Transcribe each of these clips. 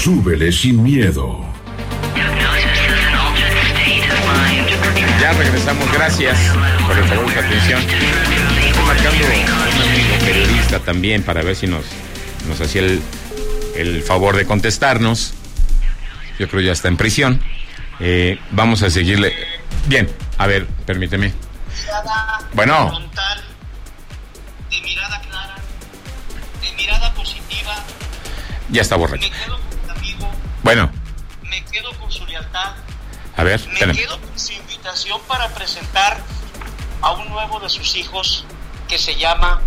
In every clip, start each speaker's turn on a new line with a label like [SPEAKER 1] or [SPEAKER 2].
[SPEAKER 1] Súbele sin miedo.
[SPEAKER 2] Ya regresamos, gracias por el favor de su atención. Estoy marcando a un amigo periodista también para ver si nos hacía el favor de contestarnos. Yo creo ya está en prisión. Vamos a seguirle. Bien, a ver, permíteme. Bueno.
[SPEAKER 3] De mirada clara, de mirada positiva.
[SPEAKER 2] Ya está borracho.
[SPEAKER 3] Me quedo con mi amigo.
[SPEAKER 2] Bueno.
[SPEAKER 3] Me quedo con su lealtad.
[SPEAKER 2] A ver.
[SPEAKER 3] Me quedo con su invitación para presentar a un nuevo de sus hijos que se llama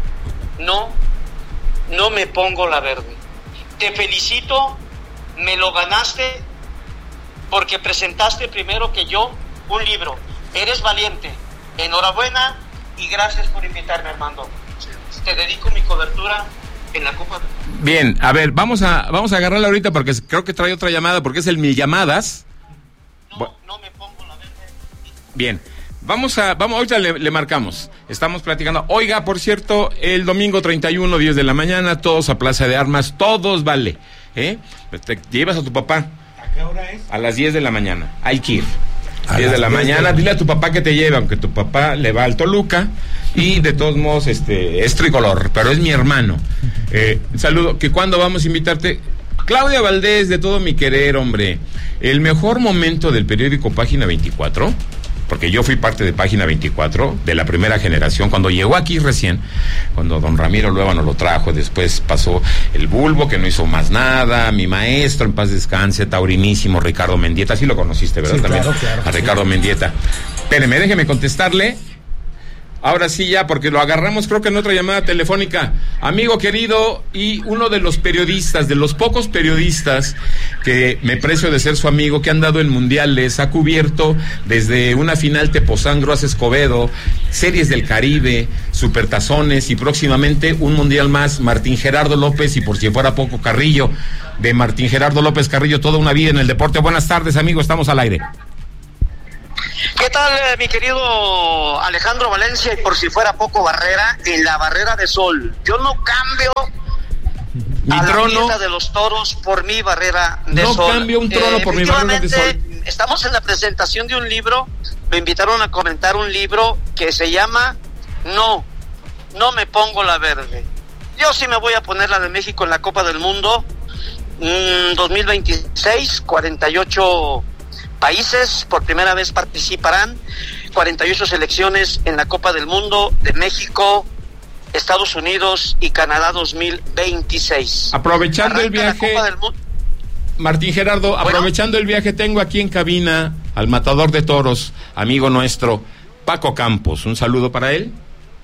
[SPEAKER 3] No me pongo la verde. Te felicito, me lo ganaste porque presentaste primero que yo un libro. Eres valiente. Enhorabuena y gracias por invitarme, Armando. Te dedico mi cobertura en la Copa.
[SPEAKER 2] Bien, a ver, vamos a agarrarla ahorita porque creo que trae otra llamada porque es el Mil Llamadas.
[SPEAKER 3] No me pongo la verde.
[SPEAKER 2] Bien, vamos, ahorita le marcamos. Estamos platicando. Oiga, por cierto, el domingo 31, 10 de la mañana, todos a Plaza de Armas, todos vale. Te llevas a tu papá.
[SPEAKER 4] ¿A qué hora es?
[SPEAKER 2] A las 10 de la mañana. Hay que ir. 10 de la mañana, dile a tu papá que te lleve, aunque tu papá le va al Toluca y de todos modos es tricolor, pero es mi hermano. Saludo, que cuando vamos a invitarte, Claudia Valdés, de todo mi querer, hombre, el mejor momento del periódico Página 24, porque yo fui parte de Página 24, de la primera generación, cuando llegó aquí recién, cuando don Ramiro Luébano lo trajo, después pasó el Bulbo, que no hizo más nada, mi maestro, en paz descanse, taurinísimo, Ricardo Mendieta, sí lo conociste, ¿verdad?
[SPEAKER 4] Sí,
[SPEAKER 2] también,
[SPEAKER 4] claro,
[SPEAKER 2] a Ricardo Mendieta. Espéreme, déjeme contestarle. Ahora sí ya, porque lo agarramos creo que en otra llamada telefónica. Amigo querido y uno de los periodistas, de los pocos periodistas que me precio de ser su amigo, que han dado en mundiales, ha cubierto desde una final Tepozán Escobedo, Series del Caribe, Supertazones y próximamente un mundial más, Martín Gerardo López y por si fuera poco Carrillo, de Martín Gerardo López Carrillo, toda una vida en el deporte. Buenas tardes, amigo, estamos al aire.
[SPEAKER 3] ¿Qué tal, mi querido Alejandro Valencia? Y por si fuera poco Barrera, en la Barrera de Sol. Yo no cambio
[SPEAKER 2] mi
[SPEAKER 3] a
[SPEAKER 2] trono,
[SPEAKER 3] la fiesta de los toros por mi Barrera de Sol.
[SPEAKER 2] No cambio un trono por mi Barrera de Sol.
[SPEAKER 3] Estamos en la presentación de un libro. Me invitaron a comentar un libro que se llama No me pongo la verde. Yo sí me voy a poner la de México en la Copa del Mundo 2026, 48 países por primera vez participarán, 48 selecciones en la Copa del Mundo de México, Estados Unidos y Canadá 2026.
[SPEAKER 2] Aprovechando el viaje, Martín Gerardo, aprovechando el viaje, tengo aquí en cabina al matador de toros, amigo nuestro, Paco Campos. Un saludo para él.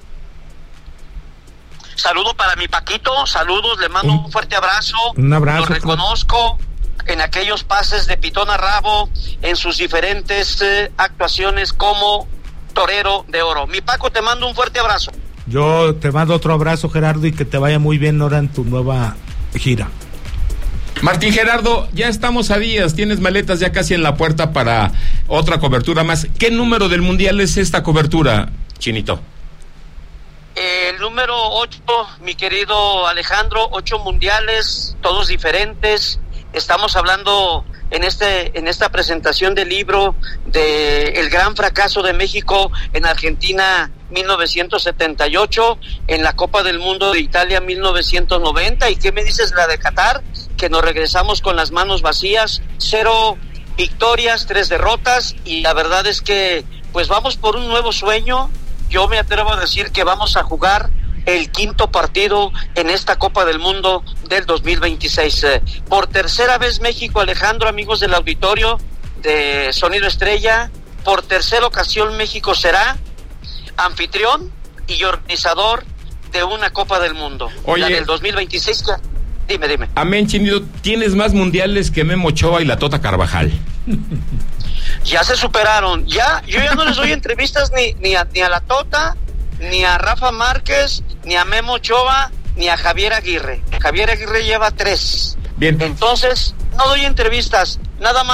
[SPEAKER 3] Saludo para mi Paquito, saludos, le mando un fuerte abrazo.
[SPEAKER 4] Un abrazo.
[SPEAKER 3] Lo reconozco en aquellos pases de pitón a rabo, en sus diferentes actuaciones como torero de oro. Mi Paco, te mando un fuerte abrazo.
[SPEAKER 4] Yo te mando otro abrazo, Gerardo, y que te vaya muy bien ahora en tu nueva gira.
[SPEAKER 2] Martín Gerardo, ya estamos a días, tienes maletas ya casi en la puerta para otra cobertura más. ¿Qué número del mundial es esta cobertura, Chinito?
[SPEAKER 3] El número 8, mi querido Alejandro, 8 mundiales, todos diferentes. Estamos hablando en esta presentación del libro de el gran fracaso de México en Argentina 1978, en la Copa del Mundo de Italia 1990. ¿Y qué me dices la de Qatar? Que nos regresamos con las manos vacías, 0 victorias, 3 derrotas, y la verdad es que pues vamos por un nuevo sueño. Yo me atrevo a decir que vamos a jugar el 5º partido en esta Copa del Mundo del 2026. Por tercera vez México, Alejandro, amigos del auditorio de Sonido Estrella, por tercera ocasión México será anfitrión y organizador de una Copa del Mundo.
[SPEAKER 2] Oye,
[SPEAKER 3] la del 2026. Dime.
[SPEAKER 2] Amén, Chinito, tienes más mundiales que Memo Ochoa y la Tota Carvajal.
[SPEAKER 3] Ya se superaron. Yo ya no les doy entrevistas ni a la Tota, ni a Rafa Márquez, ni a Memo Ochoa, ni a Javier Aguirre. Javier Aguirre lleva 3.
[SPEAKER 2] Bien.
[SPEAKER 3] Entonces, no doy entrevistas, nada más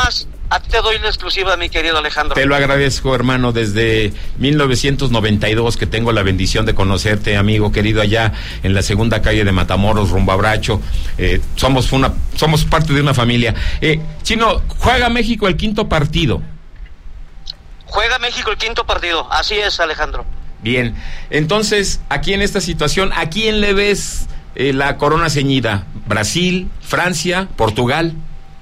[SPEAKER 3] A ti te doy la exclusiva, mi querido Alejandro.
[SPEAKER 2] Te lo agradezco, hermano, desde 1992 que tengo la bendición de conocerte, amigo querido, allá en la segunda calle de Matamoros, rumbo a Bracho. Somos parte de una familia. Chino, juega México el quinto partido.
[SPEAKER 3] Juega México el quinto partido, así es, Alejandro.
[SPEAKER 2] Bien, entonces, aquí en esta situación, ¿a quién le ves la corona ceñida? ¿Brasil, Francia, Portugal?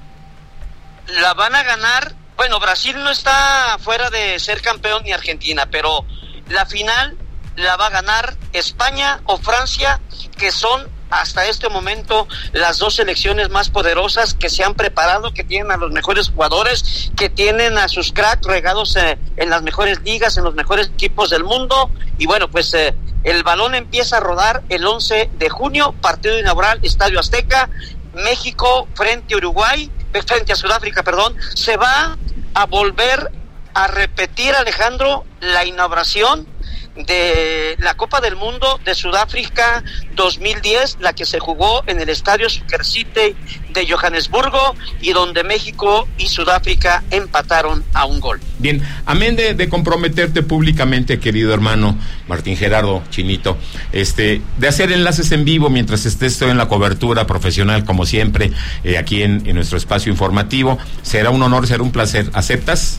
[SPEAKER 3] La van a ganar. Bueno, Brasil no está fuera de ser campeón ni Argentina, pero la final la va a ganar España o Francia, que son hasta este momento las dos selecciones más poderosas que se han preparado, que tienen a los mejores jugadores, que tienen a sus cracks regados en las mejores ligas, en los mejores equipos del mundo. Y bueno, pues el balón empieza a rodar el 11 de junio, partido inaugural, Estadio Azteca, México frente a Sudáfrica, se va a volver a repetir, Alejandro, la inauguración de la Copa del Mundo de Sudáfrica 2010, la que se jugó en el Estadio Soccer City de Johannesburgo y donde México y Sudáfrica empataron a un gol.
[SPEAKER 2] Bien, amén de comprometerte públicamente, querido hermano Martín Gerardo, Chinito, de hacer enlaces en vivo mientras estés en la cobertura profesional, como siempre, aquí en nuestro espacio informativo. Será un honor, será un placer. ¿Aceptas?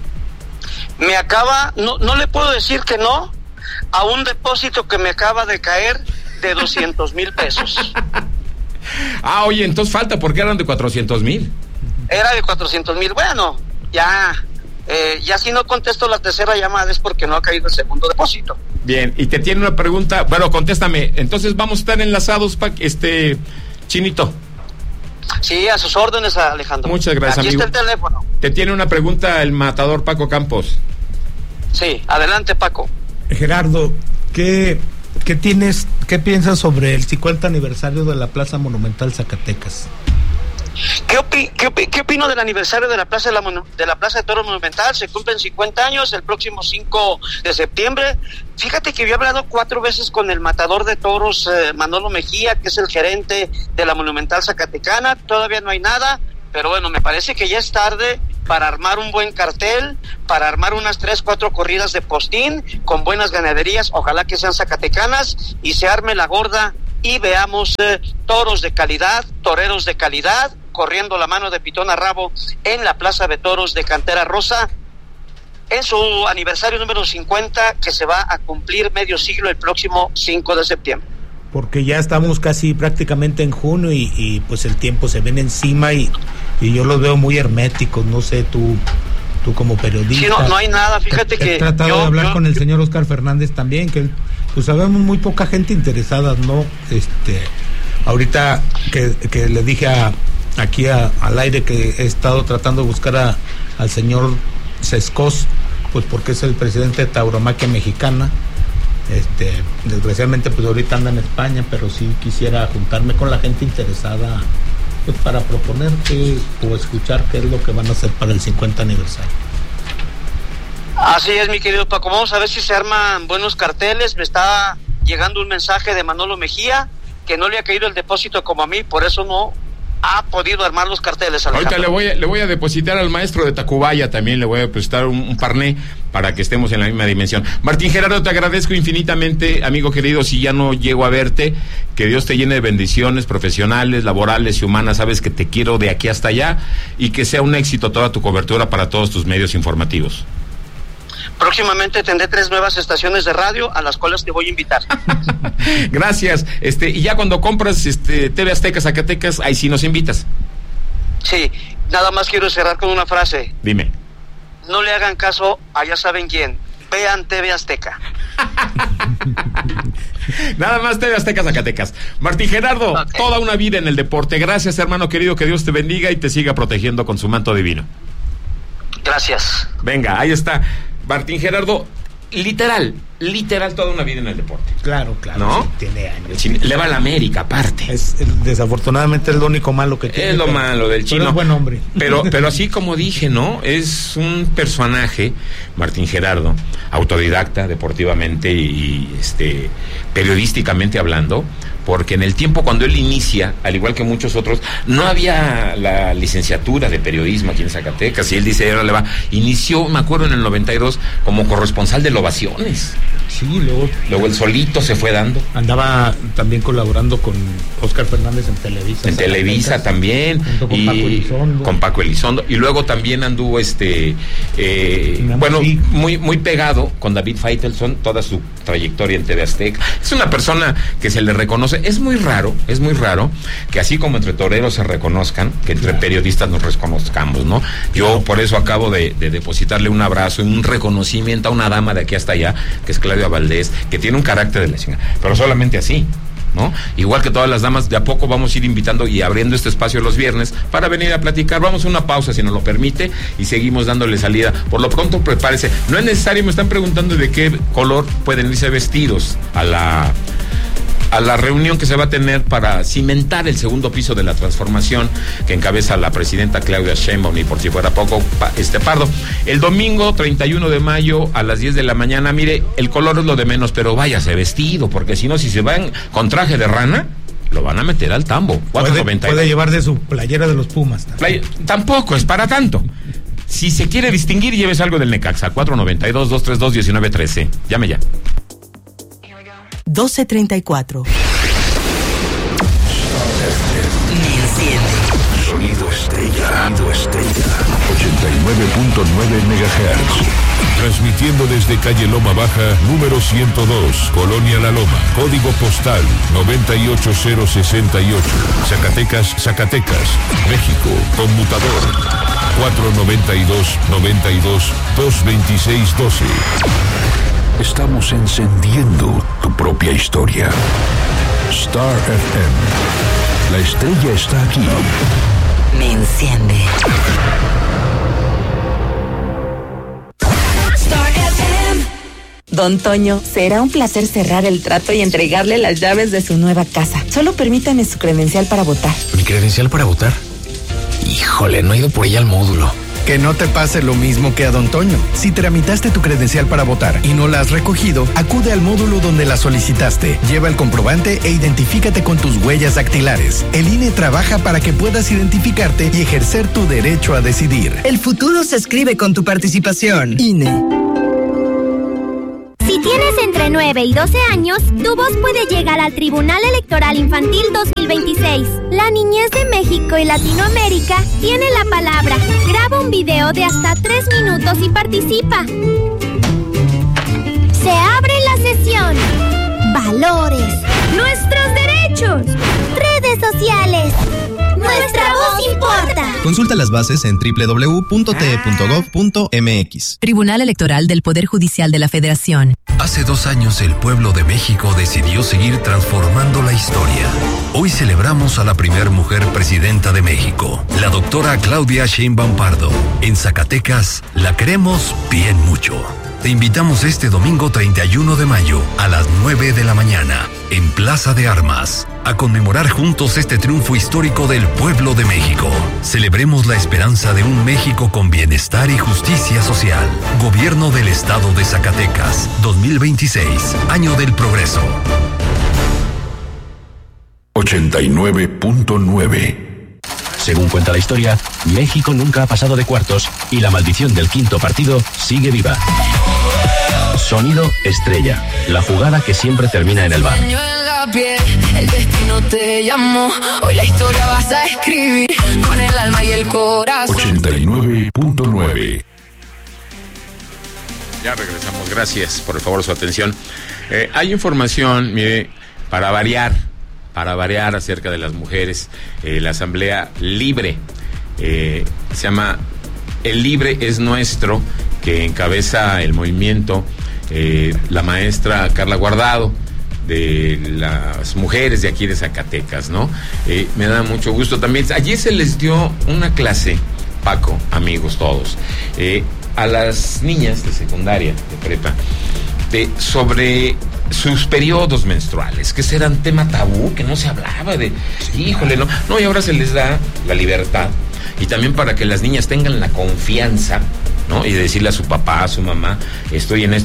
[SPEAKER 3] Me acaba, no le puedo decir que no, a un depósito que me acaba de caer de 200,000 pesos.
[SPEAKER 2] Oye, entonces falta, porque eran de 400,000.
[SPEAKER 3] Era de 400,000, bueno, ya si no contesto la tercera llamada es porque no ha caído el segundo depósito.
[SPEAKER 2] Bien, y te tiene una pregunta, bueno, contéstame, entonces vamos a estar enlazados, Chinito.
[SPEAKER 3] Sí, a sus órdenes, Alejandro.
[SPEAKER 2] Muchas gracias,
[SPEAKER 3] aquí
[SPEAKER 2] amigo.
[SPEAKER 3] Está el teléfono.
[SPEAKER 2] Te tiene una pregunta el matador Paco Campos.
[SPEAKER 3] Sí, adelante, Paco.
[SPEAKER 4] Gerardo, ¿qué piensas sobre el 50 aniversario de la Plaza Monumental Zacatecas?
[SPEAKER 3] ¿Qué opino del aniversario de la Plaza de Toros Monumental? Se cumplen 50 años el próximo 5 de septiembre. Fíjate que yo he hablado 4 veces con el matador de toros, Manolo Mejía, que es el gerente de la Monumental Zacatecana. Todavía no hay nada, pero bueno, me parece que ya es tarde para armar un buen cartel, para armar unas 3-4 corridas de postín con buenas ganaderías, ojalá que sean zacatecanas, y se arme la gorda y veamos toros de calidad, toreros de calidad, corriendo la mano de pitón a rabo en la Plaza de Toros de Cantera Rosa, en su aniversario número 50, que se va a cumplir medio siglo el próximo 5 de septiembre.
[SPEAKER 4] Porque ya estamos casi prácticamente en junio y pues el tiempo se viene encima y yo los veo muy herméticos, no sé, tú como periodista.
[SPEAKER 3] Sí, no hay nada, fíjate que...
[SPEAKER 4] He tratado de hablar con el señor Oscar Fernández también, que pues sabemos muy poca gente interesada, ¿no? Ahorita que le dije aquí al aire que he estado tratando de buscar al señor Sescos, pues porque es el presidente de Tauromaquia Mexicana. Desgraciadamente pues ahorita anda en España, pero sí quisiera juntarme con la gente interesada pues para proponer o escuchar qué es lo que van a hacer para el 50 aniversario.
[SPEAKER 3] Así es, mi querido Paco, vamos a ver si se arman buenos carteles. Me está llegando un mensaje de Manolo Mejía que no le ha caído el depósito como a mí, por eso no ha podido armar los carteles, Alejandro.
[SPEAKER 2] Ahorita le voy a depositar al maestro de Tacubaya, también le voy a depositar un parné para que estemos en la misma dimensión. Martín Gerardo, te agradezco infinitamente, amigo querido, si ya no llego a verte, que Dios te llene de bendiciones profesionales, laborales y humanas, sabes que te quiero de aquí hasta allá, y que sea un éxito toda tu cobertura para todos tus medios informativos.
[SPEAKER 3] Próximamente tendré 3 nuevas estaciones de radio a las cuales te voy a invitar.
[SPEAKER 2] Gracias. Y ya cuando compras TV Azteca Zacatecas, ahí sí nos invitas.
[SPEAKER 3] Sí, nada más quiero cerrar con una frase.
[SPEAKER 2] Dime.
[SPEAKER 3] No le hagan caso a ya saben quién. Vean TV Azteca.
[SPEAKER 2] Nada más TV Azteca Zacatecas. Martín Gerardo, okay. Toda una vida en el deporte. Gracias, hermano querido, que Dios te bendiga y te siga protegiendo con su manto divino.
[SPEAKER 3] Gracias.
[SPEAKER 2] Venga, ahí está. Martín Gerardo, literal toda una vida en el deporte.
[SPEAKER 4] Claro,
[SPEAKER 2] ¿no?
[SPEAKER 4] Sí, tiene años.
[SPEAKER 2] Le va a la América, aparte.
[SPEAKER 4] Desafortunadamente es lo único malo que tiene.
[SPEAKER 2] Es lo malo del chino.
[SPEAKER 4] Es buen hombre.
[SPEAKER 2] Pero así como dije, ¿no? Es un personaje, Martín Gerardo, autodidacta deportivamente y periodísticamente hablando, porque en el tiempo cuando él inicia, al igual que muchos otros, no había la licenciatura de periodismo aquí en Zacatecas, y él dice, ahora le va, inició, me acuerdo, en el 92 como corresponsal de Ovaciones.
[SPEAKER 4] Sí,
[SPEAKER 2] luego él solito se fue dando.
[SPEAKER 4] Andaba también colaborando con Óscar Fernández en Televisa.
[SPEAKER 2] En Televisa también.
[SPEAKER 4] Junto con Paco Elizondo.
[SPEAKER 2] Con Paco Elizondo. Y luego también anduvo muy pegado con David Faitelson, toda su trayectoria en TV Azteca. Es una persona que se le reconoce. Es muy raro que así como entre toreros se reconozcan, que entre periodistas nos reconozcamos, ¿no? Yo por eso acabo de depositarle un abrazo y un reconocimiento a una dama de aquí hasta allá, que es Claudia Valdés, que tiene un carácter de la chingada, pero solamente así, ¿no? Igual que todas las damas, de a poco vamos a ir invitando y abriendo este espacio los viernes para venir a platicar. Vamos a una pausa, si nos lo permite, y seguimos dándole salida. Por lo pronto, prepárese. No es necesario, me están preguntando de qué color pueden irse vestidos a la reunión que se va a tener para cimentar el segundo piso de la transformación que encabeza la presidenta Claudia Sheinbaum, y por si fuera poco, Pardo. El domingo 31 de mayo a las 10 de la mañana, mire, el color es lo de menos, pero váyase vestido, porque si no, si se van con traje de rana, lo van a meter al tambo.
[SPEAKER 4] Puede llevar de su playera de los Pumas.
[SPEAKER 2] Tampoco es para tanto. Si se quiere distinguir, llévese algo del Necaxa. 492-232-1913. Llame ya.
[SPEAKER 1] 12:34.
[SPEAKER 5] Sonido Estrella. 89.9 MHz. Transmitiendo desde calle Loma Baja, número 102, Colonia La Loma, código postal 98068, Zacatecas, México, conmutador 492-92-226-12. Estamos encendiendo tu propia historia. Star FM. La estrella está aquí.
[SPEAKER 1] Me enciende. Star FM. Don Toño, será un placer cerrar el trato y entregarle las llaves de su nueva casa. Solo permítame su credencial para votar.
[SPEAKER 6] ¿Mi credencial para votar? Híjole, no he ido por ella al módulo.
[SPEAKER 7] Que no te pase lo mismo que a Don Toño. Si tramitaste tu credencial para votar y no la has recogido, acude al módulo donde la solicitaste. Lleva el comprobante e identifícate con tus huellas dactilares. El INE trabaja para que puedas identificarte y ejercer tu derecho a decidir.
[SPEAKER 8] El futuro se escribe con tu participación. INE.
[SPEAKER 9] Si tienes entre 9 y 12 años, tu voz puede llegar al Tribunal Electoral Infantil 2026. La niñez de México y Latinoamérica tiene la palabra. Graba un video de hasta 3 minutos y participa. Se abre la sesión. Valores. Nuestros derechos. Redes sociales. Nuestra voz importa.
[SPEAKER 10] Consulta las bases en www.te.gov.mx.
[SPEAKER 1] Tribunal Electoral del Poder Judicial de la Federación.
[SPEAKER 11] Hace 2 años el pueblo de México decidió seguir transformando la historia. Hoy celebramos a la primer mujer presidenta de México, la doctora Claudia Sheinbaum Pardo. En Zacatecas la queremos bien mucho. Te invitamos este domingo 31 de mayo a las 9 de la mañana en Plaza de Armas a conmemorar juntos este triunfo histórico del pueblo de México. Celebremos la esperanza de un México con bienestar y justicia social. Gobierno del Estado de Zacatecas, 2026, Año del Progreso.
[SPEAKER 5] 89.9.
[SPEAKER 6] Según cuenta la historia, México nunca ha pasado de cuartos y la maldición del quinto partido sigue viva. Sonido Estrella, la jugada que siempre termina en el bar.
[SPEAKER 12] El destino te llamó, hoy la historia vas a escribir con el alma y el corazón.
[SPEAKER 5] 89.9.
[SPEAKER 2] Ya regresamos, gracias por el favor de su atención. Hay información, mire, para variar acerca de las mujeres. La Asamblea Libre, se llama El Libre es Nuestro, que encabeza el movimiento la maestra Carla Guardado, de las mujeres de aquí de Zacatecas, ¿no? Me da mucho gusto también. Ayer se les dio una clase, Paco, amigos todos, a las niñas de secundaria, de prepa, sobre sus periodos menstruales, que ese era un tema tabú, que no se hablaba de, híjole, no, y ahora se les da la libertad, y también para que las niñas tengan la confianza, ¿no? Y decirle a su papá, a su mamá, estoy en esto,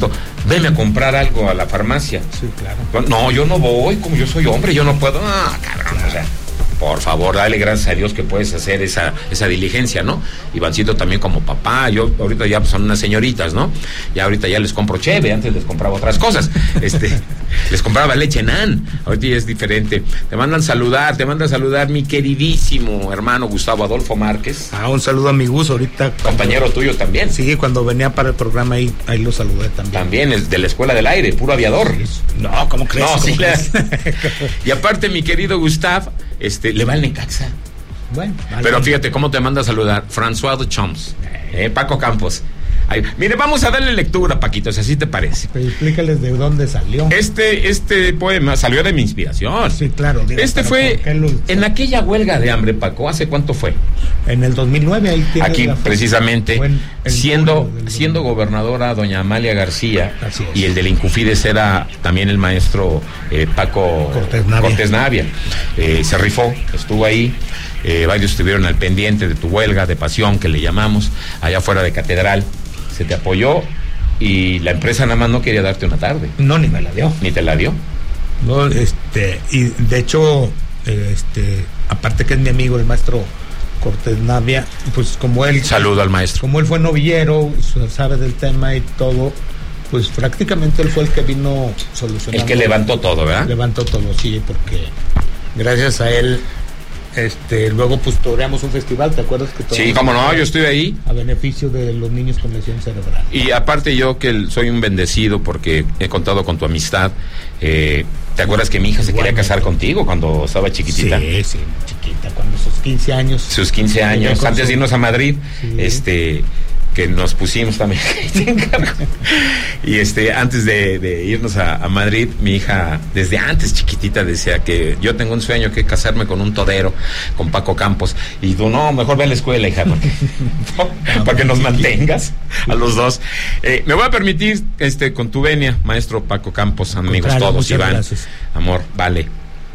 [SPEAKER 2] veme a comprar algo a la farmacia.
[SPEAKER 4] Sí, claro.
[SPEAKER 2] No, yo no voy, como yo soy hombre, yo no puedo. Cabrón, claro. O sea, por favor, dale gracias a Dios que puedes hacer esa diligencia, ¿no? Ivancito también como papá, yo ahorita ya son unas señoritas, ¿no? Ya ahorita ya les compro cheve, antes les compraba otras cosas, les compraba leche nan, ahorita ya es diferente. Te manda a saludar mi queridísimo hermano Gustavo Adolfo Márquez.
[SPEAKER 4] Un saludo a mi Gus, ahorita.
[SPEAKER 2] Compañero tuyo también.
[SPEAKER 4] Sí, cuando venía para el programa ahí lo saludé también.
[SPEAKER 2] También, el de la Escuela del Aire, puro aviador.
[SPEAKER 4] No, ¿cómo crees?
[SPEAKER 2] No, sí, y aparte mi querido Gustavo, le va el Necaxa.
[SPEAKER 4] Bueno, vale.
[SPEAKER 2] Pero fíjate cómo te manda a saludar François de Champs, Paco Campos. Ay, mire, vamos a darle lectura, Paquito, si así te parece.
[SPEAKER 4] Pero explícales de dónde salió.
[SPEAKER 2] Este poema salió de mi inspiración.
[SPEAKER 4] Sí, claro.
[SPEAKER 2] Fue en aquella huelga de hambre, Paco. ¿Hace cuánto fue?
[SPEAKER 4] En el 2009.
[SPEAKER 2] Aquí, precisamente, siendo gobernadora doña Amalia García, y el del Incufides era también el maestro Paco Cortés Navia. Se rifó, estuvo ahí. Varios estuvieron al pendiente de tu huelga de pasión, que le llamamos, allá afuera de Catedral. Se te apoyó y la empresa nada más no quería darte una tarde.
[SPEAKER 4] No, ni me la dio.
[SPEAKER 2] Ni te la dio.
[SPEAKER 4] No, y de hecho, aparte que es mi amigo el maestro Cortés Navia, pues como él...
[SPEAKER 2] Saludo al maestro.
[SPEAKER 4] Como él fue novillero, sabe del tema y todo, pues prácticamente él fue el que vino solucionando.
[SPEAKER 2] El que levantó todo, ¿verdad?
[SPEAKER 4] Levantó todo, sí, porque gracias a él... luego pues toreamos un festival, ¿te acuerdas?
[SPEAKER 2] Sí, cómo no, yo estuve ahí.
[SPEAKER 4] A beneficio de los niños con lesión cerebral.
[SPEAKER 2] Y aparte yo que soy un bendecido porque he contado con tu amistad. ¿Te acuerdas que mi hija se quería casar contigo cuando estaba chiquitita?
[SPEAKER 4] Sí, chiquita, cuando sus 15 años.
[SPEAKER 2] Sus 15 años, antes de irnos a Madrid, sí. Que nos pusimos también y antes de irnos a Madrid, mi hija desde antes chiquitita decía que yo tengo un sueño, que casarme con un todero, con Paco Campos, y tú no, mejor ve a la escuela, hija, para que nos mantengas a los dos. Me voy a permitir con tu venia, maestro Paco Campos, amigos todos, Iván, gracias. Amor, vale.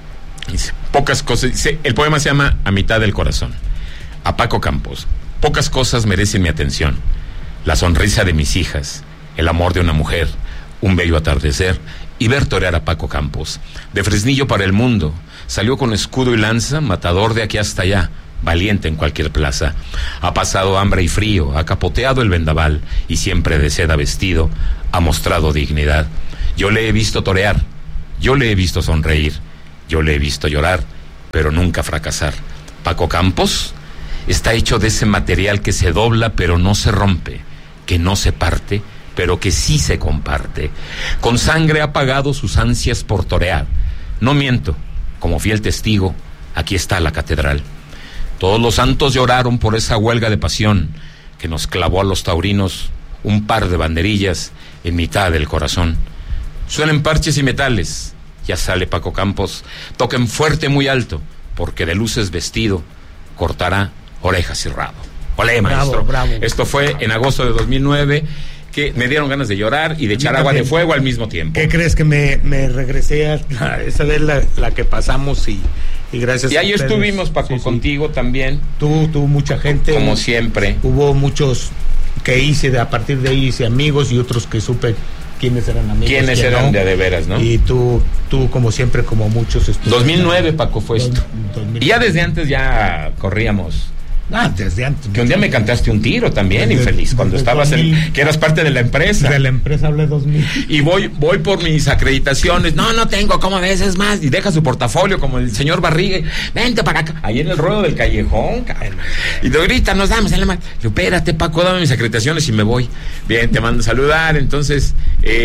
[SPEAKER 2] Dice, pocas cosas, el poema se llama A mitad del corazón. A Paco Campos. Pocas cosas merecen mi atención: la sonrisa de mis hijas, el amor de una mujer, un bello atardecer y ver torear a Paco Campos. De Fresnillo para el mundo, salió con escudo y lanza, matador de aquí hasta allá, valiente en cualquier plaza. Ha pasado hambre y frío, ha capoteado el vendaval y siempre de seda vestido, ha mostrado dignidad. Yo le he visto torear, yo le he visto sonreír, yo le he visto llorar, pero nunca fracasar. Paco Campos está hecho de ese material que se dobla pero no se rompe, que no se parte pero que sí se comparte. Con sangre ha pagado sus ansias por torear. No miento, como fiel testigo, aquí está la catedral. Todos los santos lloraron por esa huelga de pasión que nos clavó a los taurinos un par de banderillas en mitad del corazón. Suenen parches y metales, ya sale Paco Campos, toquen fuerte muy alto, porque de luces vestido cortará orejas y rabo. Olé, maestro.
[SPEAKER 4] Bravo.
[SPEAKER 2] Esto fue en agosto de 2009, que me dieron ganas de llorar y de echar agua de fuego al mismo tiempo.
[SPEAKER 4] ¿Qué crees? Que me regresé a esa vez la que pasamos y gracias
[SPEAKER 2] y
[SPEAKER 4] a
[SPEAKER 2] ahí
[SPEAKER 4] ustedes.
[SPEAKER 2] Estuvimos, Paco, sí. Contigo también.
[SPEAKER 4] Tú mucha gente.
[SPEAKER 2] Como siempre.
[SPEAKER 4] Hubo muchos que hice, a partir de ahí hice amigos y otros que supe quiénes eran amigos.
[SPEAKER 2] Quiénes eran, no, de veras, ¿no?
[SPEAKER 4] Y tú como siempre, como muchos.
[SPEAKER 2] 2009, Paco, fue esto.
[SPEAKER 4] 2009.
[SPEAKER 2] Y ya desde antes ya corríamos.
[SPEAKER 4] Desde antes.
[SPEAKER 2] Que un día me cantaste un tiro también, infeliz, cuando estabas que eras parte de la empresa.
[SPEAKER 4] De la empresa hablé 2000.
[SPEAKER 2] Y voy por mis acreditaciones. No tengo, ¿cómo ves? Es más, y deja su portafolio como el señor Barriga. Vente para acá, ahí en el ruedo del callejón, cabrón. Y de ahorita nos damos en la mano. Yo, espérate, Paco, dame mis acreditaciones y me voy. Bien, te mando a saludar. Entonces,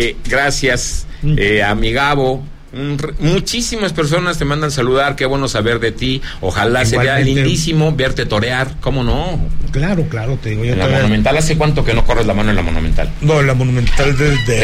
[SPEAKER 2] gracias a mi Gabo. Muchísimas personas te mandan saludar, qué bueno saber de ti, ojalá sería lindísimo verte torear, ¿cómo no?
[SPEAKER 4] Claro, te digo.
[SPEAKER 2] En la Monumental, ¿hace cuánto que no corres la mano en la Monumental?
[SPEAKER 4] No, la Monumental desde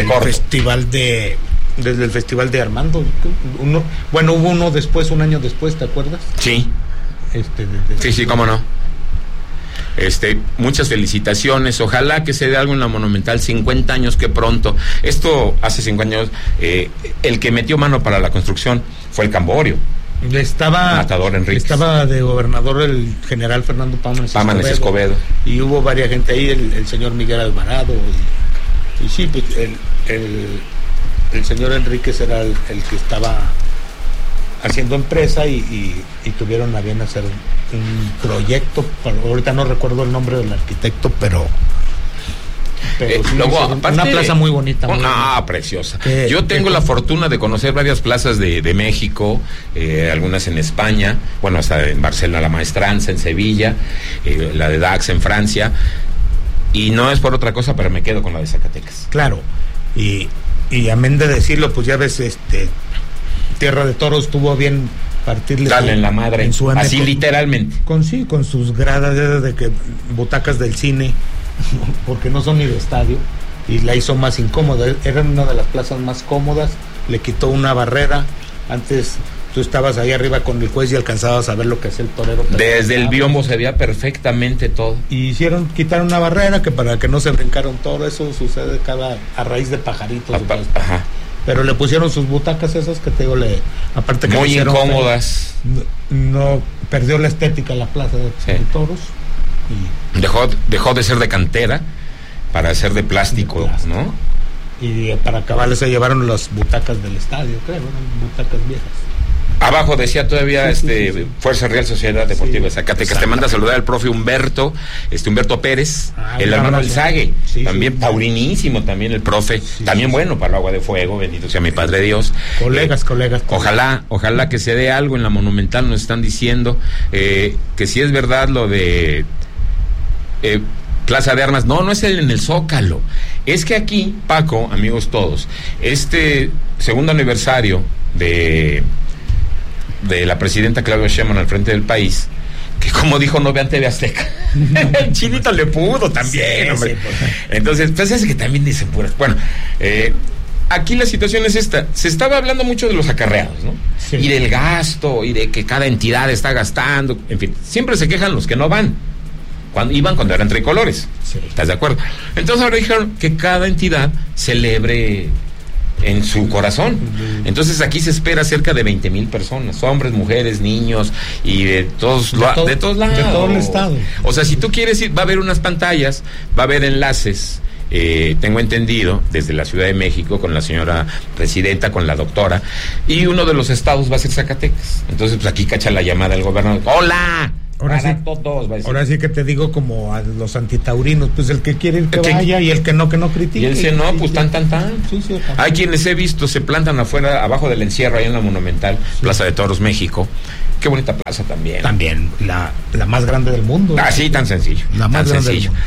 [SPEAKER 4] el festival de Armando. Hubo uno después, un año después, ¿te acuerdas?
[SPEAKER 2] Sí. Sí, cómo no. Muchas felicitaciones, ojalá que se dé algo en la Monumental. 50 años, que pronto. Esto hace 5 años, el que metió mano para la construcción fue el Camborio. Matador Enríquez.
[SPEAKER 4] Estaba de gobernador el general Fernando Pámanes
[SPEAKER 2] Escobedo.
[SPEAKER 4] Y hubo varias gente ahí, el señor Miguel Alvarado Y sí, pues el señor Enríquez era el que estaba haciendo empresa y tuvieron a bien hacer un proyecto, ahorita no recuerdo el nombre del arquitecto, pero sí,
[SPEAKER 2] luego, aparte,
[SPEAKER 4] una plaza muy bonita.
[SPEAKER 2] Preciosa. Yo tengo la fortuna de conocer varias plazas de México, algunas en España, bueno, hasta en Barcelona la Maestranza, en Sevilla, la de Dax en Francia, y no es por otra cosa, pero me quedo con la de Zacatecas.
[SPEAKER 4] Claro, y amén de decirlo, pues ya ves, Tierra de Toros tuvo bien partirle
[SPEAKER 2] en la madre, en su así literalmente.
[SPEAKER 4] Con sus gradas de que butacas del cine, porque no son ni de estadio, y la hizo más incómoda. Era una de las plazas más cómodas, le quitó una barrera. Antes tú estabas ahí arriba con el juez y alcanzabas a ver lo que es el torero.
[SPEAKER 2] Desde el biombo se veía perfectamente todo.
[SPEAKER 4] Y quitaron una barrera que para que no se brincaron todo. Eso sucede a raíz de pajaritos.
[SPEAKER 2] Ajá.
[SPEAKER 4] Pero le pusieron sus butacas esas que te digo, aparte que
[SPEAKER 2] muy incómodas.
[SPEAKER 4] No perdió la estética la plaza de toros. Y
[SPEAKER 2] dejó de ser de cantera para ser de plástico, ¿no?
[SPEAKER 4] Y para acabarle se llevaron las butacas del estadio, creo, eran butacas viejas.
[SPEAKER 2] Abajo decía todavía Fuerza Real Sociedad Deportiva de Zacatecas. Te manda a saludar al profe Humberto Pérez, el hermano del Zague, también taurinísimo también el profe, también bueno para el agua de fuego, bendito sea mi Padre Dios.
[SPEAKER 4] Colegas.
[SPEAKER 2] Ojalá que se dé algo en la Monumental, nos están diciendo que si es verdad lo de Plaza de Armas, no es en el Zócalo, es que aquí, Paco, amigos todos, segundo aniversario de la presidenta Claudia Sheinbaum al frente del país, que como dijo, no vean TV Azteca. El Chinito le pudo también, hombre. Entonces, pues es que también dicen puras. Bueno, aquí la situación es esta. Se estaba hablando mucho de los acarreados, ¿no? Sí. Y del gasto, y de que cada entidad está gastando, en fin, siempre se quejan los que no van. Cuando eran tricolores. Sí. ¿Estás de acuerdo? Entonces ahora dijeron que cada entidad celebre en su corazón. Entonces aquí se espera cerca de 20,000 personas, hombres, mujeres, niños y de todos lados.
[SPEAKER 4] De todo el estado.
[SPEAKER 2] O sea, si tú quieres ir, va a haber unas pantallas, va a haber enlaces, tengo entendido, desde la Ciudad de México con la señora presidenta, con la doctora, y uno de los estados va a ser Zacatecas. Entonces pues aquí cacha la llamada del gobernador. ¡Hola!
[SPEAKER 4] Ahora sí que te digo como a los antitaurinos, pues el que quiere ir que vaya y el que no critique.
[SPEAKER 2] Y él dice, no, pues tan. Sí, hay quienes he visto, se plantan abajo del encierro, ahí en la Monumental, Plaza de Toros, México. Qué bonita plaza también.
[SPEAKER 4] También, la más grande del mundo.
[SPEAKER 2] Sí, tan sencillo.
[SPEAKER 4] La más grande del mundo.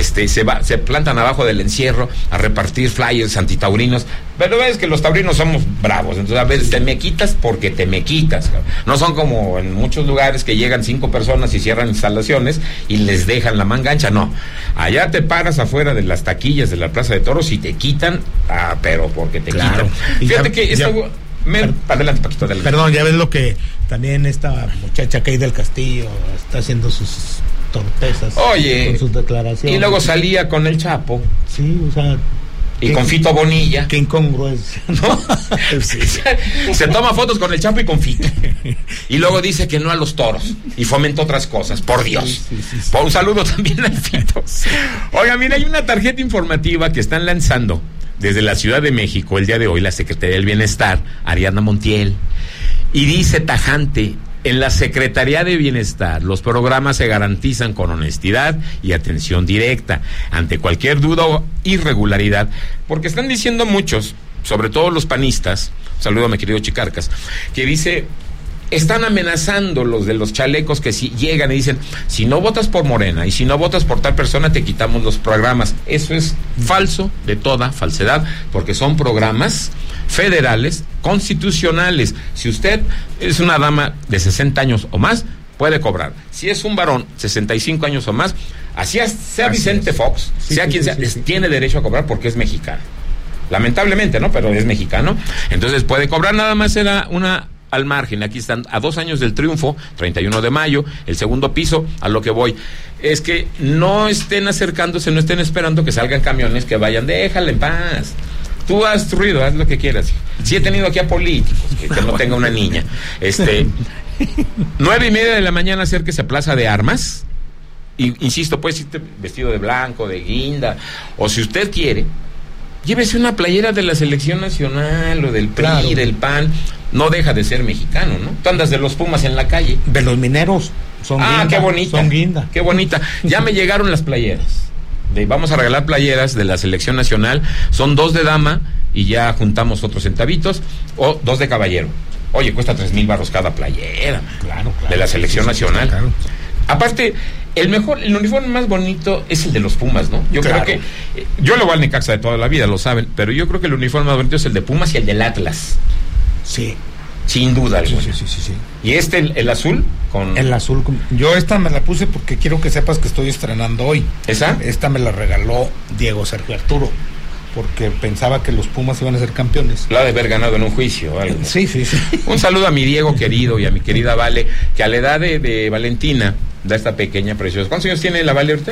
[SPEAKER 2] Se plantan abajo del encierro a repartir flyers antitaurinos, pero ves que los taurinos somos bravos, entonces a veces te me quitas porque te me quitas, cabrón. No son como en muchos lugares que llegan 5 personas y cierran instalaciones y les dejan la manga ancha, no, allá te paras afuera de las taquillas de la Plaza de Toros y te quitan, pero porque te quitan. Fíjate que adelante, Paquito, adelante.
[SPEAKER 4] Perdón, ya ves lo que también esta muchacha que hay del Castillo está haciendo sus torpezas.
[SPEAKER 2] Oye,
[SPEAKER 4] con sus declaraciones.
[SPEAKER 2] Y luego salía con el Chapo.
[SPEAKER 4] Sí, o sea.
[SPEAKER 2] Y con Fito Bonilla.
[SPEAKER 4] Qué incongruencia, ¿no?
[SPEAKER 2] Sí. Se toma fotos con el Chapo y con Fito. Y luego dice que no a los toros. Y fomenta otras cosas, por Dios. Sí. Un saludo también al Fito. Oiga, mira, hay una tarjeta informativa que están lanzando desde la Ciudad de México el día de hoy, la Secretaría del Bienestar, Ariadna Montiel. Y dice tajante: en la Secretaría de Bienestar, los programas se garantizan con honestidad y atención directa ante cualquier duda o irregularidad, porque están diciendo muchos, sobre todo los panistas, saludo a mi querido Chicarcas, que dice, están amenazando los de los chalecos que si llegan y dicen, si no votas por Morena y si no votas por tal persona te quitamos los programas. Eso es falso, de toda falsedad, porque son programas federales, constitucionales. Si usted es una dama de 60 años o más, puede cobrar. Si es un varón 65 años o más, sea Vicente Fox, sea quien sea, tiene derecho a cobrar porque es mexicano. Lamentablemente, ¿no? Pero es mexicano. Entonces puede cobrar. Nada más era una al margen. Aquí están a 2 años del triunfo, 31 de mayo, el segundo piso. A lo que voy es que no estén acercándose, no estén esperando que salgan camiones que vayan, déjale en paz. Tú haz ruido, haz lo que quieras. Sí he tenido aquí a políticos, que no tenga una niña. 9:30 de la mañana, acérquese a Plaza de Armas. Y, insisto, puede ir vestido de blanco, de guinda, o si usted quiere, llévese una playera de la selección nacional o del PRI, claro, del PAN. No deja de ser mexicano, ¿no? Tú andas de los Pumas en la calle.
[SPEAKER 4] De los Mineros. Son guinda,
[SPEAKER 2] qué bonita.
[SPEAKER 4] Son guinda.
[SPEAKER 2] Qué bonita. Ya me llegaron las playeras. Vamos a regalar playeras de la selección nacional. Son 2 de dama y ya juntamos otros centavitos, o 2 de caballero. Oye, cuesta 3,000 baros cada playera.
[SPEAKER 4] Claro.
[SPEAKER 2] De la selección nacional.
[SPEAKER 4] Claro.
[SPEAKER 2] Aparte, el uniforme más bonito es el de los Pumas, ¿no? Yo creo que, yo le voy al Necaxa de toda la vida, lo saben, pero yo creo que el uniforme más bonito es el de Pumas y el del Atlas.
[SPEAKER 4] Sí.
[SPEAKER 2] Sin duda alguna.
[SPEAKER 4] Sí.
[SPEAKER 2] ¿Y el azul?
[SPEAKER 4] El azul. Yo esta me la puse porque quiero que sepas que estoy estrenando hoy.
[SPEAKER 2] ¿Esa?
[SPEAKER 4] Esta me la regaló Diego Sergio Arturo, porque pensaba que los Pumas iban a ser campeones.
[SPEAKER 2] La de haber ganado en un juicio o algo.
[SPEAKER 4] Sí.
[SPEAKER 2] Un saludo a mi Diego querido y a mi querida Vale, que a la edad de Valentina, da esta pequeña preciosa. ¿Cuántos años tiene la Vale ahorita?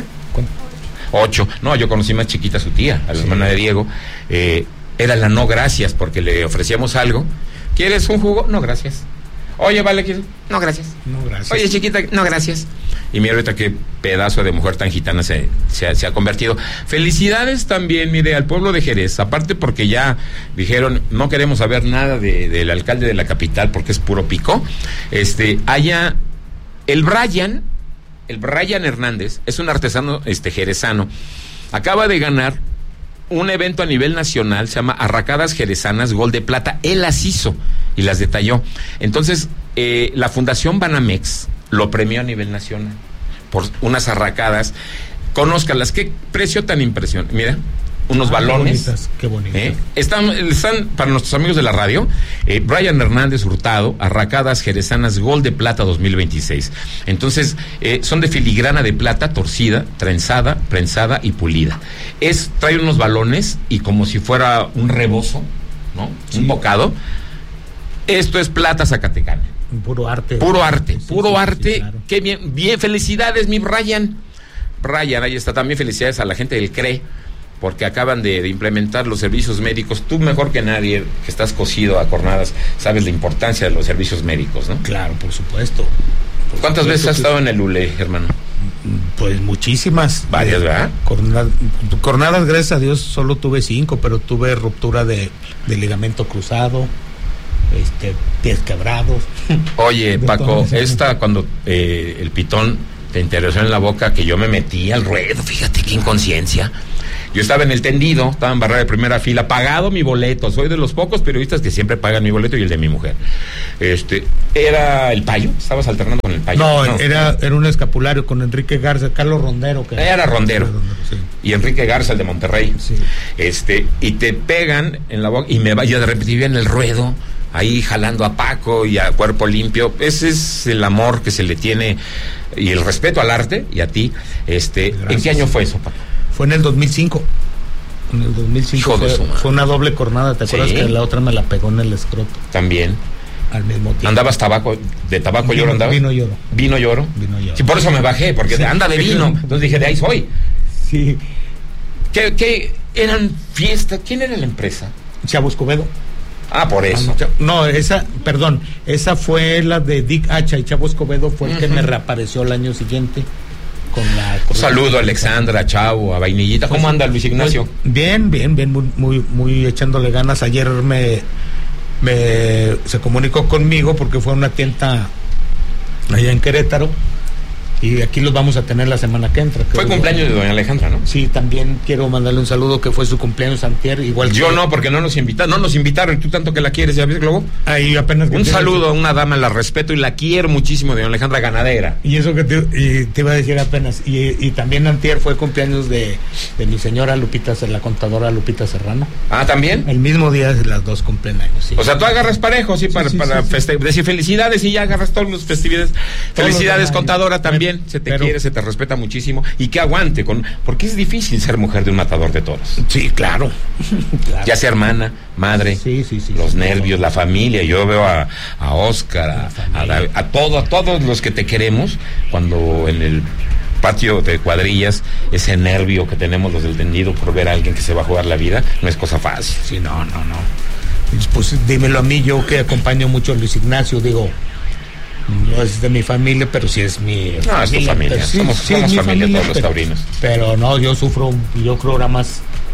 [SPEAKER 2] 8. No, yo conocí más chiquita a su tía, a la hermana de Diego. Era la no gracias, porque le ofrecíamos algo. ¿Quieres un jugo? No, gracias. Oye, Vale, ¿quieres? No, gracias.
[SPEAKER 4] No, gracias.
[SPEAKER 2] Oye, chiquita, no, gracias. Y mira ahorita qué pedazo de mujer tan gitana se ha convertido. Felicidades también, mire, al pueblo de Jerez, aparte porque ya dijeron, no queremos saber nada del alcalde de la capital porque es puro pico. Haya el Brian Hernández, es un artesano jerezano, acaba de ganar un evento a nivel nacional, se llama Arracadas Jerezanas Gol de Plata. Él las hizo y las detalló. Entonces, la Fundación Banamex lo premió a nivel nacional por unas arracadas. Conózcalas, qué precio tan impresionante. Mira, unos balones.
[SPEAKER 4] Qué bonitas.
[SPEAKER 2] Están para nuestros amigos de la radio, Brian Hernández Hurtado, Arracadas Jerezanas Gol de Plata 2026. Entonces, son de filigrana de plata, torcida, trenzada, prensada y pulida. Trae unos balones y como si fuera un rebozo, ¿no? Sí. Un bocado. Esto es plata zacatecana.
[SPEAKER 4] Puro arte.
[SPEAKER 2] Claro. Qué bien, felicidades, mi Brian, ahí está. También felicidades a la gente del CRE, porque acaban de implementar los servicios médicos. Tú mejor que nadie, que estás cosido a cornadas, sabes la importancia de los servicios médicos, ¿no?
[SPEAKER 4] Claro, por supuesto.
[SPEAKER 2] ¿Cuántas veces has estado en el ULE, hermano?
[SPEAKER 4] Pues muchísimas.
[SPEAKER 2] Varias, ¿verdad?
[SPEAKER 4] Cornadas, gracias a Dios, solo tuve 5, pero tuve ruptura de ligamento cruzado, pies quebrados.
[SPEAKER 2] Oye, Paco, cuando el pitón te interesó en la boca, que yo me metí al ruedo, fíjate qué inconsciencia. Yo estaba en el tendido, estaba en barrera de primera fila, pagado mi boleto. Soy de los pocos periodistas que siempre pagan mi boleto y el de mi mujer. ¿Era el Payo? ¿Estabas alternando con el Payo?
[SPEAKER 4] No. Era un escapulario con Enrique Garza, Carlos Rondero.
[SPEAKER 2] Era Rondero. Sí. Y Enrique Garza, el de Monterrey.
[SPEAKER 4] Sí.
[SPEAKER 2] Y te pegan en la boca y me vaya de repente en el ruedo, ahí jalando a Paco y a Cuerpo Limpio. Ese es el amor que se le tiene y el respeto al arte y a ti. ¿En qué año fue eso, Paco?
[SPEAKER 4] Fue en el 2005. En el 2005 fue una doble cornada. ¿Te acuerdas que la otra me la pegó en el escroto?
[SPEAKER 2] También.
[SPEAKER 4] Al mismo tiempo.
[SPEAKER 2] ¿Andabas de tabaco lloro andabas?
[SPEAKER 4] Vino lloro.
[SPEAKER 2] ¿Vino lloro? Sí, por eso me bajé, porque anda de vino. Entonces dije, de ahí soy.
[SPEAKER 4] Sí.
[SPEAKER 2] ¿Qué eran fiestas? ¿Quién era la empresa?
[SPEAKER 4] Chavo Escobedo.
[SPEAKER 2] Por eso.
[SPEAKER 4] No, esa fue la de Dick Hacha, y Chavo Escobedo fue el que me reapareció el año siguiente.
[SPEAKER 2] Saludo a Alexandra, a Chavo, a Vainillita. ¿Cómo anda Luis Ignacio?
[SPEAKER 4] Bien, muy echándole ganas. Ayer se comunicó conmigo porque fue a una tienda allá en Querétaro, y aquí los vamos a tener la semana que entra.
[SPEAKER 2] Fue cumpleaños de doña Alejandra, ¿no?
[SPEAKER 4] Sí, también quiero mandarle un saludo, que fue su cumpleaños antier, igual
[SPEAKER 2] yo no, porque no nos invitaron, y tú tanto que la quieres, ¿ya ves, Globo?
[SPEAKER 4] Ahí apenas
[SPEAKER 2] un saludo a una dama, la respeto y la quiero muchísimo, de doña Alejandra, ganadera.
[SPEAKER 4] Y eso que te iba a decir apenas, y también antier fue cumpleaños de mi señora Lupita, la contadora Lupita Serrano.
[SPEAKER 2] ¿También?
[SPEAKER 4] El mismo día de las dos cumplen años, sí.
[SPEAKER 2] O sea, tú agarras parejo, sí, para decir felicidades, y ya agarras todas las festividades. Felicidades, contadora, también, se te quiere, se te respeta muchísimo, y que aguante, porque es difícil ser mujer de un matador de toros.
[SPEAKER 4] Sí, claro.
[SPEAKER 2] Ya sea hermana, madre, los nervios, la familia. Yo veo a Oscar, a todos los que te queremos, cuando en el patio de cuadrillas, ese nervio que tenemos los del tendido por ver a alguien que se va a jugar la vida, no es cosa fácil.
[SPEAKER 4] Sí, no. Pues dímelo a mí, yo que acompaño mucho a Luis Ignacio, digo, no es de mi familia, pero sí es mi familia.
[SPEAKER 2] No, es tu familia. Somos familia todos los taurinos.
[SPEAKER 4] Pero no, yo sufro, yo creo ahora más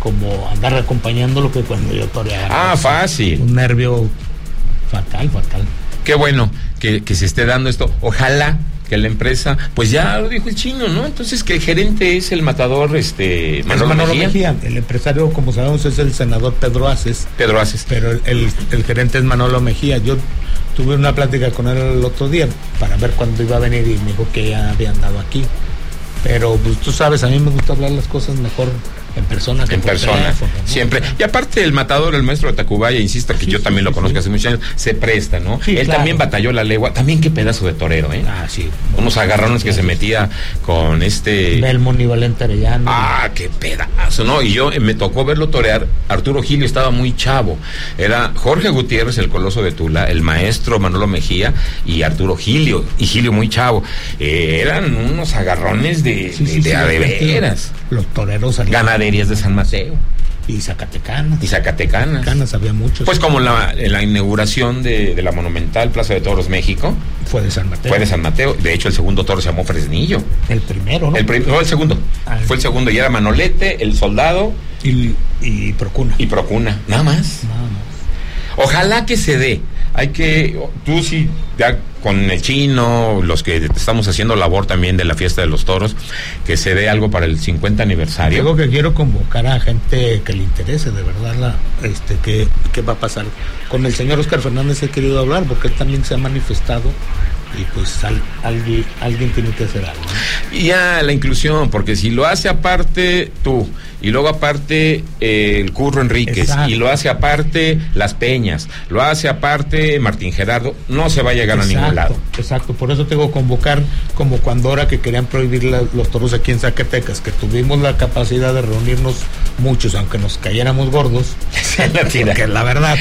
[SPEAKER 4] como andar acompañándolo que cuando yo toreaba.
[SPEAKER 2] Fácil.
[SPEAKER 4] Un nervio fatal.
[SPEAKER 2] Qué bueno que se esté dando esto. Ojalá que la empresa, pues ya lo dijo el chino, ¿no? Entonces que el gerente es el matador, Manolo Mejía.
[SPEAKER 4] El empresario, como sabemos, es el senador Pedro Aces. Pero el gerente es Manolo Mejía. Yo tuve una plática con él el otro día para ver cuándo iba a venir y me dijo que ya había andado aquí. Pero pues tú sabes, a mí me gusta hablar las cosas mejor en persona que
[SPEAKER 2] en
[SPEAKER 4] por
[SPEAKER 2] persona,
[SPEAKER 4] teléfono, ¿no?
[SPEAKER 2] Siempre. Y aparte el matador, el maestro de Tacubaya, insisto que yo también lo conozco hace muchos años, se presta, ¿no?
[SPEAKER 4] Sí,
[SPEAKER 2] él también batalló la legua, también qué pedazo de torero, ¿eh?
[SPEAKER 4] Sí.
[SPEAKER 2] Unos agarrones que se metía con
[SPEAKER 4] Belmont y Valente Arellano.
[SPEAKER 2] Qué pedazo, ¿no? Y yo me tocó verlo torear. Arturo Gilio estaba muy chavo. Era Jorge Gutiérrez, el Coloso de Tula, el maestro Manolo Mejía y Arturo Gilio, y Gilio muy chavo. Eran unos agarrones de veras.
[SPEAKER 4] Los toreros
[SPEAKER 2] ganaderías de San Mateo.
[SPEAKER 4] Y Zacatecanas.
[SPEAKER 2] Zacatecanas
[SPEAKER 4] había muchos.
[SPEAKER 2] Pues como en la inauguración de la monumental Plaza de Toros México.
[SPEAKER 4] Fue de San Mateo.
[SPEAKER 2] De hecho, el segundo toro se llamó Fresnillo.
[SPEAKER 4] El primero, ¿no?
[SPEAKER 2] El segundo. Fue el segundo. Y era Manolete, el soldado.
[SPEAKER 4] Y
[SPEAKER 2] Procuna. Nada más. Ojalá que se dé. Tú sí, ya con el chino, los que estamos haciendo labor también de la fiesta de los toros, que se dé algo para el 50 aniversario.
[SPEAKER 4] Digo que quiero convocar a gente que le interese, de verdad, qué va a pasar. Con el señor Oscar Fernández he querido hablar, porque él también se ha manifestado, y pues alguien tiene que hacer algo, ¿no?
[SPEAKER 2] Y la inclusión, porque si lo hace aparte tú, y luego aparte el Curro Enríquez, exacto, y lo hace aparte Las Peñas, lo hace aparte Martín Gerardo, no se va a llegar a ningún lado.
[SPEAKER 4] Exacto, por eso tengo que convocar, como cuando ahora que querían prohibir los toros aquí en Zacatecas, que tuvimos la capacidad de reunirnos muchos, aunque nos cayéramos gordos, que la verdad,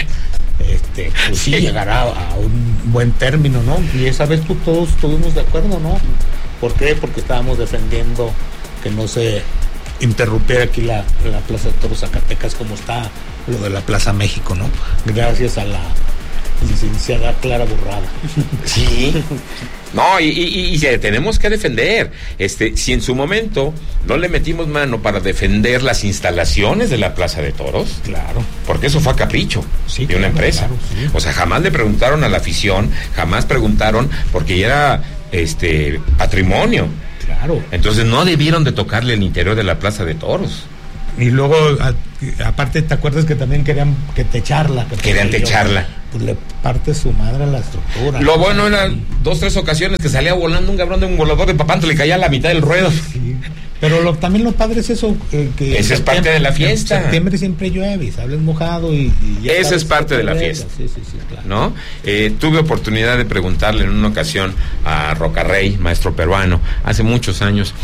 [SPEAKER 4] pues sí llegará a un buen término, ¿no? Y esa vez todos estuvimos de acuerdo, ¿no? ¿Por qué? Porque estábamos defendiendo que no se interrumpiera aquí la Plaza de Toros Zacatecas como está lo de la Plaza México, ¿no? Gracias a la licenciada Clara Burrada.
[SPEAKER 2] Sí. No, y tenemos que defender. Si en su momento no le metimos mano para defender las instalaciones de la Plaza de Toros,
[SPEAKER 4] claro,
[SPEAKER 2] porque eso fue a capricho de una empresa. Claro, sí. O sea, jamás le preguntaron a la afición, jamás preguntaron, porque ya era patrimonio.
[SPEAKER 4] Claro.
[SPEAKER 2] Entonces no debieron de tocarle el interior de la Plaza de Toros.
[SPEAKER 4] Y luego, aparte, ¿te acuerdas que también querían techarla?
[SPEAKER 2] Querían techarla.
[SPEAKER 4] Pues le parte su madre a la estructura.
[SPEAKER 2] Lo bueno eran 2-3 ocasiones que salía volando un cabrón de un volador de Papantla, le caía a la mitad del ruedo.
[SPEAKER 4] Sí. Pero también lo padre es eso. Que
[SPEAKER 2] esa es parte de la fiesta.
[SPEAKER 4] En septiembre siempre llueve y sales mojado y ya.
[SPEAKER 2] Esa es parte de la fiesta.
[SPEAKER 4] Sí, claro.
[SPEAKER 2] ¿No? Tuve oportunidad de preguntarle en una ocasión a Rocarrey, maestro peruano, hace muchos años.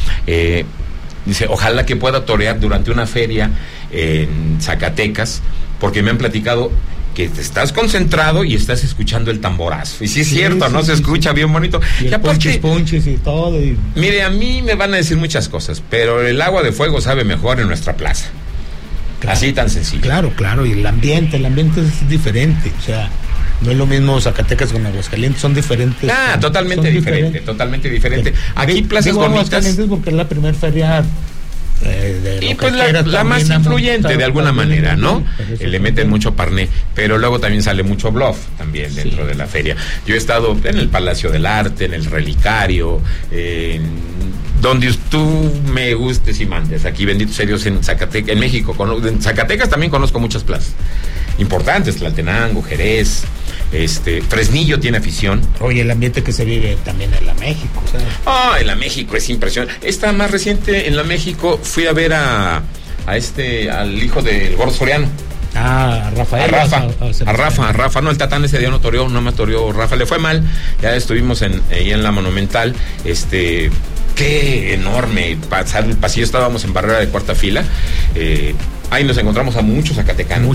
[SPEAKER 2] Dice, ojalá que pueda torear durante una feria en Zacatecas, porque me han platicado que te estás concentrado y estás escuchando el tamborazo. Y sí es cierto, ¿no? Se escucha bien bonito.
[SPEAKER 4] Y aparte, punches y todo.
[SPEAKER 2] Mire, a mí me van a decir muchas cosas, pero el agua de fuego sabe mejor en nuestra plaza. Claro, así tan sencillo.
[SPEAKER 4] Claro. Y el ambiente es diferente. O sea, no es lo mismo Zacatecas con Aguascalientes, son diferentes.
[SPEAKER 2] Totalmente diferente. Aquí plazas bonitas.
[SPEAKER 4] Aguascalientes porque es la primera feria
[SPEAKER 2] y pues la más influyente de alguna manera, ¿no? Le meten mucho parné, pero luego también sale mucho bluff también dentro de la feria. Yo he estado en el Palacio del Arte, en el Relicario, donde tú me gustes y mandes. Aquí, bendito sea Dios, en Zacatecas, en México. En Zacatecas también conozco muchas plazas importantes, Tlaltenango, Jerez, Fresnillo tiene afición.
[SPEAKER 4] Oye, el ambiente que se vive también en la México,
[SPEAKER 2] ¿sabes? En la México es impresionante. Esta más reciente, en la México, fui a ver al hijo del Gordo Soriano.
[SPEAKER 4] A Rafael.
[SPEAKER 2] A Rafa, no, el Tatán ese día no me toreó Rafa, le fue mal. Ya estuvimos ahí en la Monumental, qué enorme pasar el pasillo, estábamos en barrera de cuarta fila, ahí nos encontramos a muchos zacatecanos,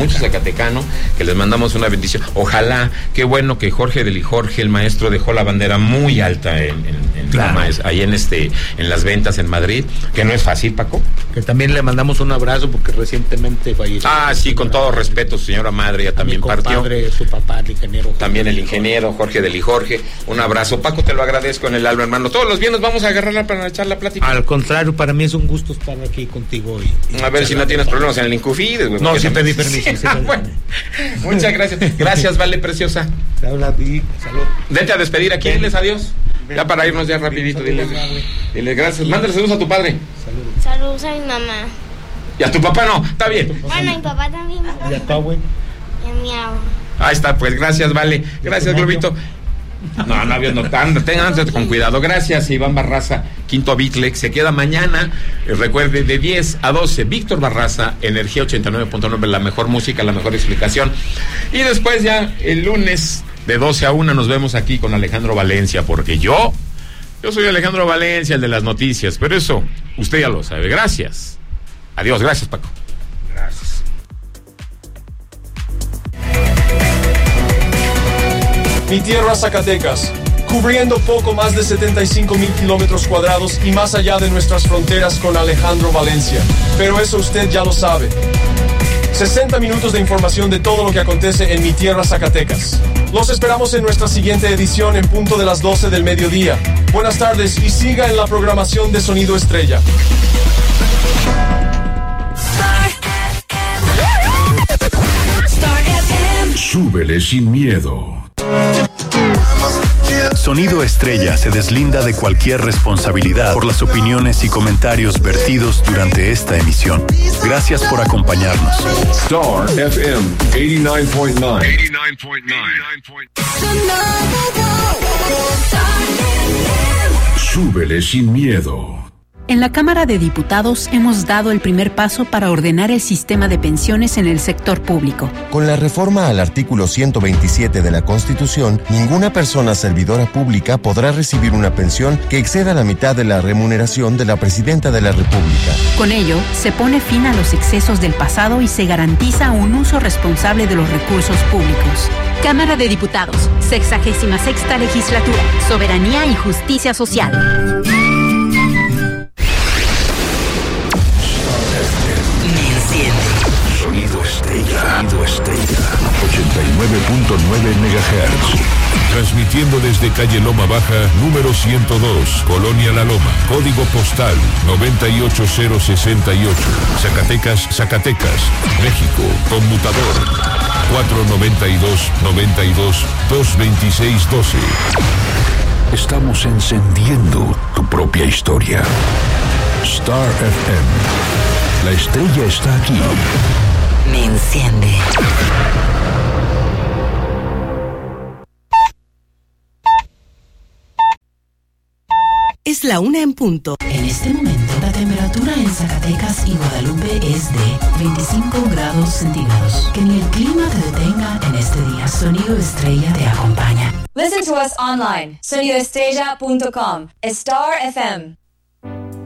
[SPEAKER 2] que les mandamos una bendición. Ojalá, qué bueno que Jorge del Jorge, el maestro, dejó la bandera muy alta en
[SPEAKER 4] Claro.
[SPEAKER 2] ahí en las ventas en Madrid, que no es fácil, Paco.
[SPEAKER 4] Que también le mandamos un abrazo porque recientemente falleció.
[SPEAKER 2] Sí, con todo respeto, su señora madre ya también partió.
[SPEAKER 4] Su papá, el ingeniero.
[SPEAKER 2] También el ingeniero Jorge Deli Jorge. Un abrazo, Paco, te lo agradezco en el alma, hermano. Todos los viernes vamos a agarrarla para echar la plática.
[SPEAKER 4] Al contrario, para mí es un gusto estar aquí contigo hoy.
[SPEAKER 2] A ver si no tienes problemas en el Incufides, güey.
[SPEAKER 4] No, sí pedí permiso.
[SPEAKER 2] Bueno, muchas gracias. Gracias, Vale, preciosa.
[SPEAKER 4] Te habla a ti, salud.
[SPEAKER 2] Vete a despedir aquí, diles adiós. Ya para irnos ya rapidito, diles gracias. Mándale saludos a tu padre.
[SPEAKER 10] Saludos a mi mamá.
[SPEAKER 2] Y a tu papá no, está bien.
[SPEAKER 10] Bueno, a mi papá también.
[SPEAKER 4] Y a tu abuelo.
[SPEAKER 10] Y a mi abuelo.
[SPEAKER 2] Ahí está, pues gracias, Vale. Gracias, Globito. No, tengan con cuidado. Gracias, Iván Barraza, Quinto Biclex. Se queda mañana. Recuerde, de 10 a 12, Víctor Barraza, Energía 89.9, la mejor música, la mejor explicación. Y después ya, el lunes, de 12 a 1, nos vemos aquí con Alejandro Valencia, porque yo soy Alejandro Valencia, el de las noticias, pero eso, usted ya lo sabe. Gracias. Adiós, gracias, Paco. Gracias.
[SPEAKER 13] Mi tierra Zacatecas, cubriendo poco más de 75,000 kilómetros cuadrados y más allá de nuestras fronteras con Alejandro Valencia. Pero eso usted ya lo sabe. 60 minutos de información de todo lo que acontece en mi tierra Zacatecas. Los esperamos en nuestra siguiente edición en punto de las 12 del mediodía. Buenas tardes y siga en la programación de Sonido Estrella.
[SPEAKER 5] Súbele sin miedo.
[SPEAKER 14] Sonido Estrella se deslinda de cualquier responsabilidad por las opiniones y comentarios vertidos durante esta emisión. Gracias por acompañarnos.
[SPEAKER 5] Star FM 89.9. Súbele sin miedo.
[SPEAKER 15] En la Cámara de Diputados hemos dado el primer paso para ordenar el sistema de pensiones en el sector público.
[SPEAKER 16] Con la reforma al artículo 127 de la Constitución, ninguna persona servidora pública podrá recibir una pensión que exceda la mitad de la remuneración de la Presidenta de la República.
[SPEAKER 15] Con ello, se pone fin a los excesos del pasado y se garantiza un uso responsable de los recursos públicos. Cámara de Diputados, 66ª Legislatura, Soberanía y Justicia Social.
[SPEAKER 5] Sonido Estrella 89.9 MHz. Transmitiendo desde calle Loma Baja, número 102, Colonia La Loma, código postal 98068, Zacatecas, México, conmutador 492-92-226-12. Estamos encendiendo tu propia historia. Star FM. La estrella está aquí.
[SPEAKER 17] Me enciende.
[SPEAKER 8] Es la 1 en punto.
[SPEAKER 17] En este momento, la temperatura en Zacatecas y Guadalupe es de 25 grados centígrados. Que ni el clima te detenga en este día. Sonido Estrella te acompaña.
[SPEAKER 18] Listen to us online. Sonidoestrella.com. Star FM.